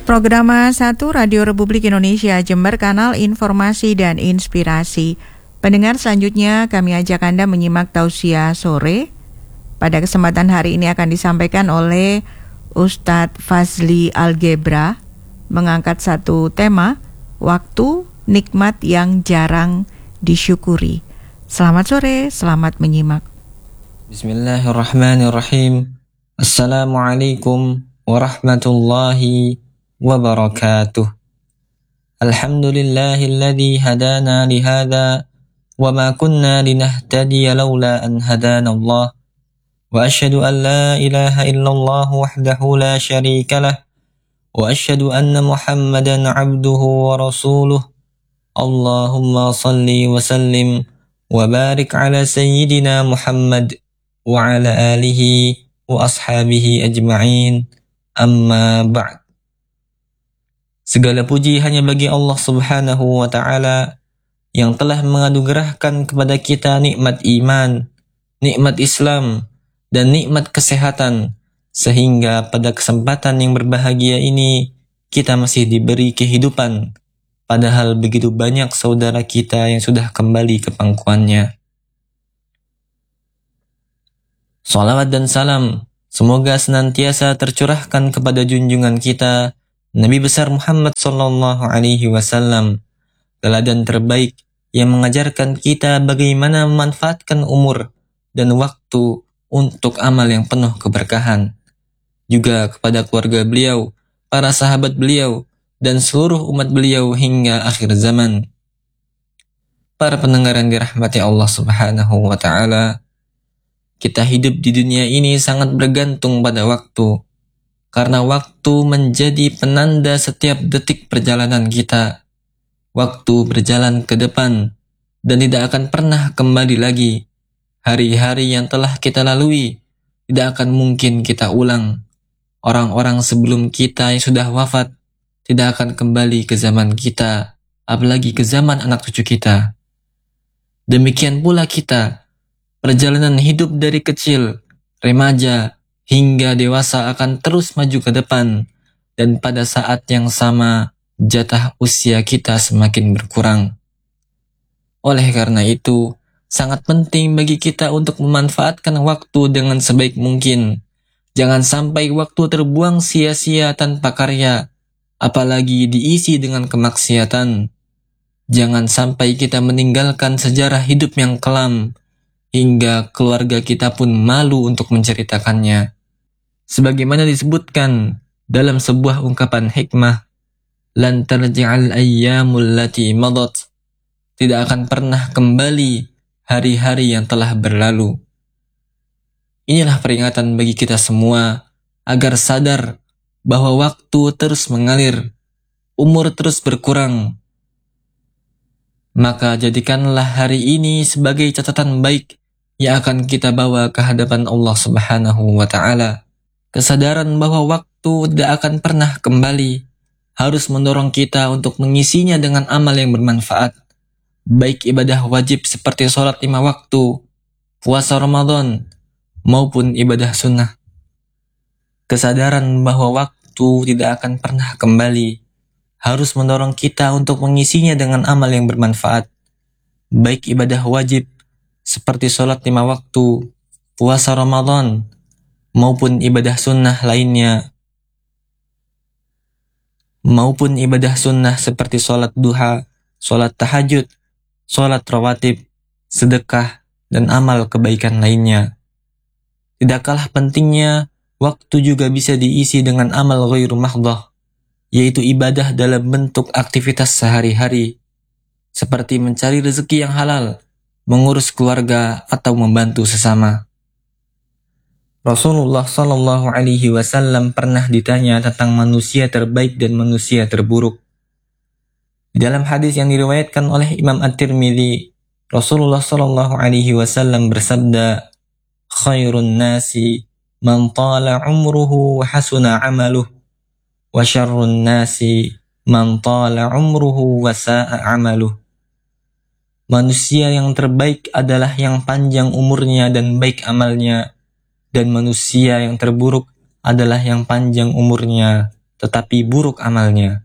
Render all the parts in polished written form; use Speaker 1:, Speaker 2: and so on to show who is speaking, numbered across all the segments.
Speaker 1: Programa 1 Radio Republik Indonesia Jember, kanal informasi dan inspirasi. Pendengar, selanjutnya kami ajak Anda menyimak tausiah sore. Pada kesempatan hari ini akan disampaikan oleh Ustadz Fazli Algebra, mengangkat satu tema, waktu nikmat yang jarang disyukuri. Selamat sore, selamat menyimak.
Speaker 2: Bismillahirrahmanirrahim. Assalamualaikum warahmatullahi wabarakatuh. Alhamdulillahilladzi hadana lihada wa ma kunna linahtadiya laula an hadana Allah. Wa asyhadu an la ilaha illallah wahdahu la syarika lah. Wa asyhadu anna Muhammadan abduhu wa rasuluh. Allahumma salli wa sallim wa barik ala sayyidina Muhammad wa ala alihi wa ashabihi ajma'in. Amma ba'd. Segala puji hanya bagi Allah Subhanahu wa ta'ala yang telah menganugerahkan kepada kita nikmat iman, nikmat Islam, dan nikmat kesehatan, sehingga pada kesempatan yang berbahagia ini kita masih diberi kehidupan, padahal begitu banyak saudara kita yang sudah kembali ke pangkuannya. Salawat dan salam semoga senantiasa tercurahkan kepada junjungan kita Nabi besar Muhammad sallallahu alaihi wasallam, teladan terbaik yang mengajarkan kita bagaimana memanfaatkan umur dan waktu untuk amal yang penuh keberkahan. Juga kepada keluarga beliau, para sahabat beliau, dan seluruh umat beliau hingga akhir zaman. Para pendengar yang dirahmati Allah Subhanahu wa ta'ala, kita hidup di dunia ini sangat bergantung pada waktu. Karena waktu menjadi penanda setiap detik perjalanan kita. Waktu berjalan ke depan dan tidak akan pernah kembali lagi. Hari-hari yang telah kita lalui tidak akan mungkin kita ulang. Orang-orang sebelum kita yang sudah wafat tidak akan kembali ke zaman kita, apalagi ke zaman anak cucu kita. Demikian pula kita, perjalanan hidup dari kecil, remaja, hingga dewasa akan terus maju ke depan, dan pada saat yang sama jatah usia kita semakin berkurang. Oleh karena itu, sangat penting bagi kita untuk memanfaatkan waktu dengan sebaik mungkin. Jangan sampai waktu terbuang sia-sia tanpa karya, apalagi diisi dengan kemaksiatan. Jangan sampai kita meninggalkan sejarah hidup yang kelam, hingga keluarga kita pun malu untuk menceritakannya. Sebagaimana disebutkan dalam sebuah ungkapan hikmah, lan tarji'al ayyamul lati madat, tidak akan pernah kembali hari-hari yang telah berlalu. Inilah peringatan bagi kita semua agar sadar bahwa waktu terus mengalir, umur terus berkurang. Maka jadikanlah hari ini sebagai catatan baik yang akan kita bawa ke hadapan Allah Subhanahu wa ta'ala. Kesadaran bahwa waktu tidak akan pernah kembali harus mendorong kita untuk mengisinya dengan amal yang bermanfaat, baik ibadah wajib seperti sholat 5 waktu, puasa Ramadan, maupun ibadah sunnah. Kesadaran bahwa waktu tidak akan pernah kembali harus mendorong kita untuk mengisinya dengan amal yang bermanfaat, baik ibadah wajib seperti sholat 5 waktu, puasa Ramadan, maupun ibadah sunnah lainnya, maupun ibadah sunnah seperti sholat duha, sholat tahajud, sholat rawatib, sedekah, dan amal kebaikan lainnya. Tidak kalah pentingnya, waktu juga bisa diisi dengan amal ghairu mahdhah, yaitu ibadah dalam bentuk aktivitas sehari-hari, seperti mencari rezeki yang halal, mengurus keluarga, atau membantu sesama. Rasulullah Sallallahu Alaihi Wasallam pernah ditanya tentang manusia terbaik dan manusia terburuk. Di dalam hadis yang diriwayatkan oleh Imam At-Tirmidzi, Rasulullah Sallallahu Alaihi Wasallam bersabda, "Khairun nasi man tala umruhu wa hasuna amaluh, wa syarrun nasi man tala umruhu wa sa'a amaluh." Manusia yang terbaik adalah yang panjang umurnya dan baik amalnya. Dan manusia yang terburuk adalah yang panjang umurnya tetapi buruk amalnya.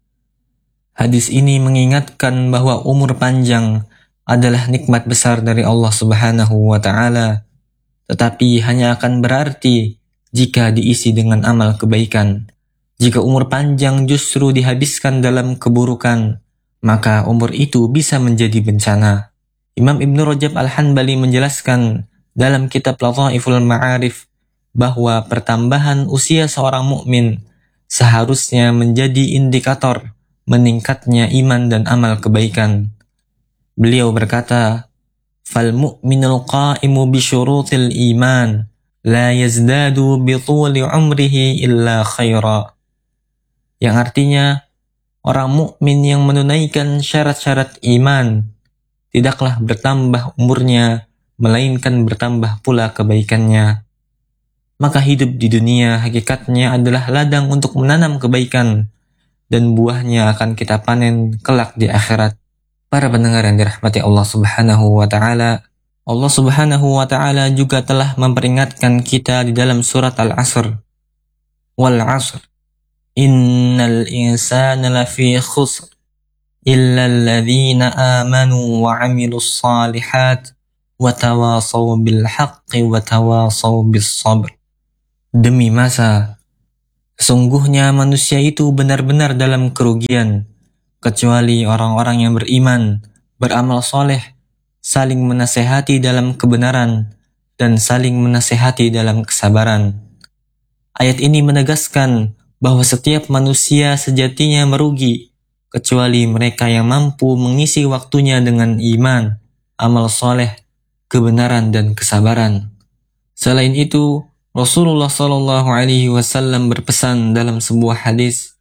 Speaker 2: Hadis ini mengingatkan bahwa umur panjang adalah nikmat besar dari Allah Subhanahu wa Ta'ala, tetapi hanya akan berarti jika diisi dengan amal kebaikan. Jika umur panjang justru dihabiskan dalam keburukan, maka umur itu bisa menjadi bencana. Imam Ibn Rajab Al-Hanbali menjelaskan dalam kitab Lataiful Ma'arif bahwa pertambahan usia seorang mukmin seharusnya menjadi indikator meningkatnya iman dan amal kebaikan. Beliau berkata, "Fal mu'minul qa'imu bi syurutil iman la yazdadu bi tuli umrihi illa khaira." Yang artinya, orang mukmin yang menunaikan syarat-syarat iman tidaklah bertambah umurnya, melainkan bertambah pula kebaikannya. Maka hidup di dunia hakikatnya adalah ladang untuk menanam kebaikan, dan buahnya akan kita panen kelak di akhirat. Para pendengar yang dirahmati Allah Subhanahu wa Ta'ala, Allah Subhanahu wa Ta'ala juga telah memperingatkan kita di dalam surat Al-Asr. Wal 'asr, innal insana lafi khusr illa alladhina amanu wa 'amilus shalihat wa tawasaw bil haqqi wa tawasaw bis sabr. Demi masa, sesungguhnya manusia itu benar-benar dalam kerugian, kecuali orang-orang yang beriman, beramal soleh, saling menasehati dalam kebenaran, dan saling menasehati dalam kesabaran. Ayat ini menegaskan bahwa setiap manusia sejatinya merugi, kecuali mereka yang mampu mengisi waktunya dengan iman, amal soleh, kebenaran, dan kesabaran. Selain itu, Rasulullah Shallallahu Alaihi Wasallam berpesan dalam sebuah hadis,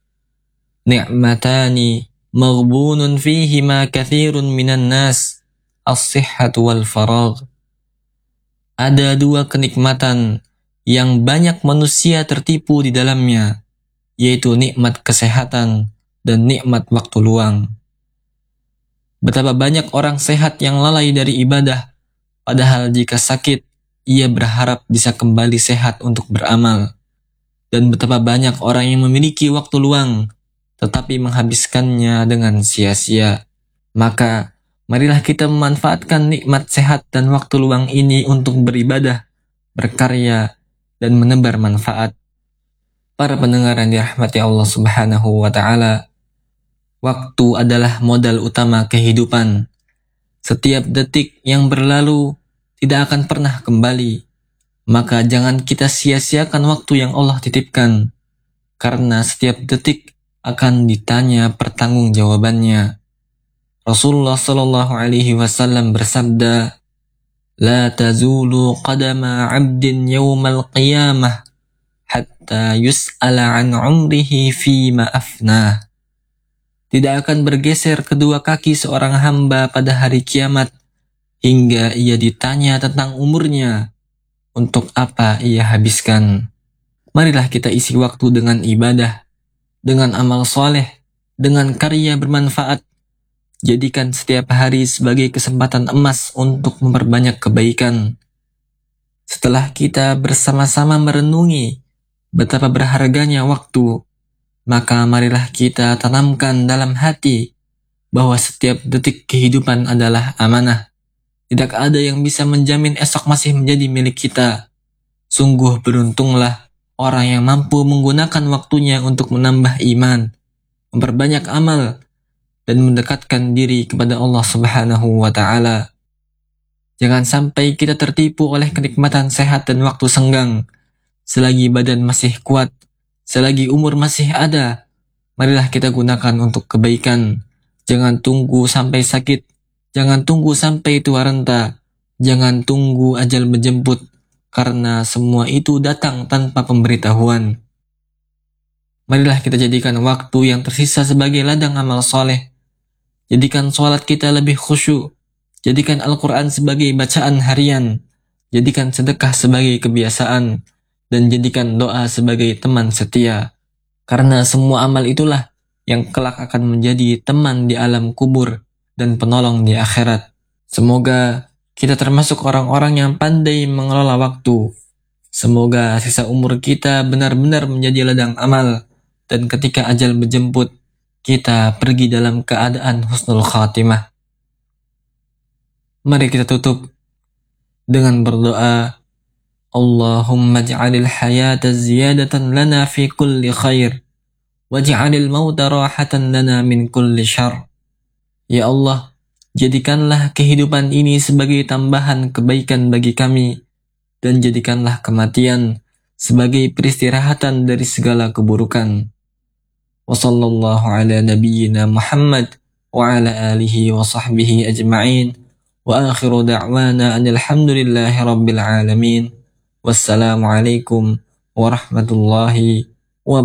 Speaker 2: "Ni'matani maghbunun fihima kathirun minan nas, as-sihhatu wal faragh." Ada dua kenikmatan yang banyak manusia tertipu di dalamnya, yaitu nikmat kesehatan dan nikmat waktu luang. Betapa banyak orang sehat yang lalai dari ibadah, padahal jika sakit, ia berharap bisa kembali sehat untuk beramal. Dan betapa banyak orang yang memiliki waktu luang, tetapi menghabiskannya dengan sia-sia. Maka, marilah kita memanfaatkan nikmat sehat dan waktu luang ini untuk beribadah, berkarya, dan menebar manfaat. Para pendengar yang dirahmati Allah Subhanahu wa Ta'ala, waktu adalah modal utama kehidupan. Setiap detik yang berlalu tidak akan pernah kembali. Maka jangan kita sia-siakan waktu yang Allah titipkan, karena setiap detik akan ditanya pertanggungjawabannya. Rasulullah Shallallahu Alaihi Wasallam bersabda, "La tazulu qadama 'abdin yawmal qiyamah hatta yus'ala 'an 'umrihi fima afnah." Tidak akan bergeser kedua kaki seorang hamba pada hari kiamat hingga ia ditanya tentang umurnya, untuk apa ia habiskan. Marilah kita isi waktu dengan ibadah, dengan amal soleh, dengan karya bermanfaat. Jadikan setiap hari sebagai kesempatan emas untuk memperbanyak kebaikan. Setelah kita bersama-sama merenungi betapa berharganya waktu, maka marilah kita tanamkan dalam hati bahwa setiap detik kehidupan adalah amanah. Tidak ada yang bisa menjamin esok masih menjadi milik kita. Sungguh beruntunglah orang yang mampu menggunakan waktunya untuk menambah iman, memperbanyak amal, dan mendekatkan diri kepada Allah Subhanahu wa Ta'ala. Jangan sampai kita tertipu oleh kenikmatan sehat dan waktu senggang. Selagi badan masih kuat, selagi umur masih ada, marilah kita gunakan untuk kebaikan. Jangan tunggu sampai sakit. Jangan tunggu sampai tua renta. Jangan tunggu ajal menjemput, karena semua itu datang tanpa pemberitahuan. Marilah kita jadikan waktu yang tersisa sebagai ladang amal soleh. Jadikan sholat kita lebih khusyuk. Jadikan Al-Quran sebagai bacaan harian. Jadikan sedekah sebagai kebiasaan. Dan jadikan doa sebagai teman setia. Karena semua amal itulah yang kelak akan menjadi teman di alam kubur dan penolong di akhirat. Semoga kita termasuk orang-orang yang pandai mengelola waktu. Semoga sisa umur kita benar-benar menjadi ladang amal, dan ketika ajal menjemput, kita pergi dalam keadaan husnul khatimah. Mari kita tutup dengan berdoa, Allahumma ja'alil hayata ziyadatan lana fi kulli khair, waj'alil mauta rahatan lana min kulli syarr. Ya Allah, jadikanlah kehidupan ini sebagai tambahan kebaikan bagi kami, dan jadikanlah kematian sebagai peristirahatan dari segala keburukan. Wa sallallahu ala nabiyyina Muhammad wa ala alihi wa sahbihi ajma'in. Wa akhiru da'wana alhamdulillahi rabbil alamin. Wassalamualaikum warahmatullahi